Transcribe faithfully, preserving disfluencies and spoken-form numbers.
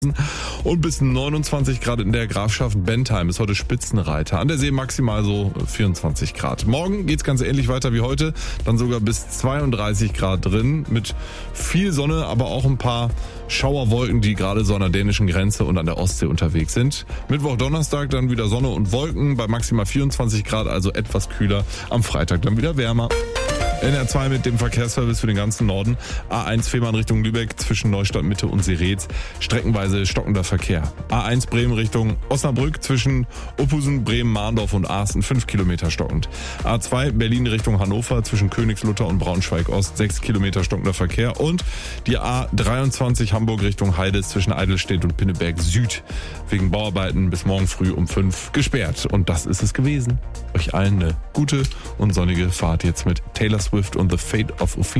Und bis neunundzwanzig Grad in der Grafschaft Bentheim ist heute Spitzenreiter. An der See maximal so vierundzwanzig Grad. Morgen geht's ganz ähnlich weiter wie heute. Dann sogar bis zweiunddreißig Grad drin. Mit viel Sonne, aber auch ein paar Schauerwolken, die gerade so an der dänischen Grenze und an der Ostsee unterwegs sind. Mittwoch, Donnerstag dann wieder Sonne und Wolken bei maximal vierundzwanzig Grad, also etwas kühler. Am Freitag dann wieder wärmer. N R zwei mit dem Verkehrsservice für den ganzen Norden. A eins Fehmarn Richtung Lübeck zwischen Neustadt Mitte und Seretz. Streckenweise stockender Verkehr. A eins Bremen Richtung Osnabrück zwischen Ophusen, Bremen, Mahndorf und Asten fünf Kilometer stockend. A zwei Berlin Richtung Hannover zwischen Königslutter und Braunschweig Ost sechs Kilometer stockender Verkehr. Und die A dreiundzwanzig Hamburg Richtung Heide zwischen Eidelstedt und Pinneberg Süd wegen Bauarbeiten bis morgen früh um fünf gesperrt. Und das ist es gewesen. Euch allen eine gute und sonnige Fahrt jetzt mit Taylor Swift und The Fate of Ophelia.